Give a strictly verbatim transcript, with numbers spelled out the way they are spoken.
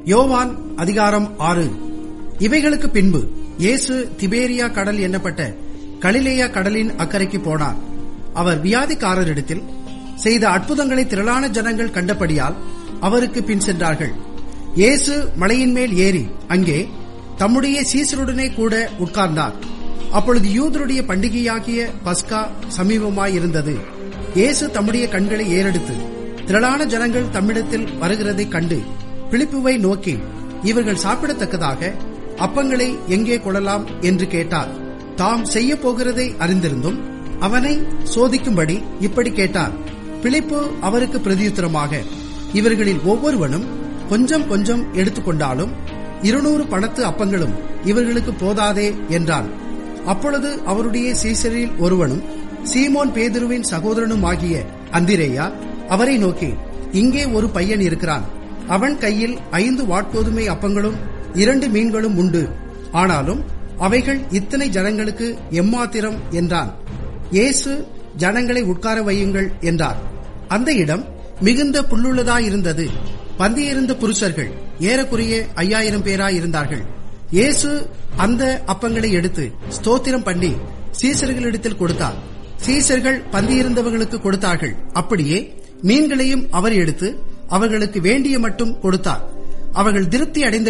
யோவான் அதிகாரம் ஆறு. இவைகளுக்கு பின்பு இயேசு திபேரியா கடல் எண்ணப்பட்ட கலிலேயா கடலின் அக்கறைக்கு போனார். அவர் வியாதிக்காரரிடத்தில் செய்த அற்புதங்களை திரளான ஜனங்கள் கண்டபடியால் அவருக்கு பின் சென்றார்கள். இயேசு மலையின் மேல் ஏறி அங்கே தம்முடைய சீசருடனே கூட உட்கார்ந்தார். அப்பொழுது யூதருடைய பண்டிகையாகிய பஸ்கா சமீபமாயிருந்தது. இயேசு தம்முடைய கண்களை ஏறெடுத்து திரளான ஜனங்கள் தம்மிடத்தில் வருகிறதைக் கண்டு பிலிப்புவை நோக்கி, இவர்கள் சாப்பிடத்தக்கதாக அப்பங்களை எங்கே கொள்ளலாம் என்று கேட்டார். தாம் செய்ய போகிறதை அறிந்திருந்தும் அவனை சோதிக்கும்படி இப்படி கேட்டார். பிலிப்பு அவருக்கு பிரதியுத்தரமாக, இவர்களில் ஒவ்வொருவனும் கொஞ்சம் கொஞ்சம் எடுத்துக்கொண்டாலும் இருநூறு பணத்து அப்பங்களும் இவர்களுக்கு போதாதே என்றான். அப்பொழுது அவருடைய சீசரில் ஒருவனும் சீமோன் பேதுருவின் சகோதரனுமாகிய அந்திரேயா அவரை நோக்கி, இங்கே ஒரு பையன் இருக்கிறான். அவன் கையில் ஐந்து வாட்கோதுமை அப்பங்களும் இரண்டு மீன்களும் உண்டு. ஆனாலும் அவைகள் இத்தனை ஜனங்களுக்கு எம்மாத்திரம் என்றான். இயேசு ஜனங்களை உட்கார வையுங்கள் என்றார். அந்த இடம் மிகுந்த புல்லுள்ளதாயிருந்தது. பந்தியிருந்த புருஷர்கள் ஏறக்குறைய ஐயாயிரம் பேராயிருந்தார்கள். இயேசு அந்த அப்பங்களை எடுத்து ஸ்தோத்திரம் பண்ணி சீசர்களிடத்தில் கொடுத்தார். சீசர்கள் பந்தியிருந்தவர்களுக்கு கொடுத்தார்கள். அப்படியே மீன்களையும் அவர் எடுத்து அவர்களுக்கு வேண்டிய மட்டும் கொடுத்தார். அவர்கள் திருப்தி அடைந்த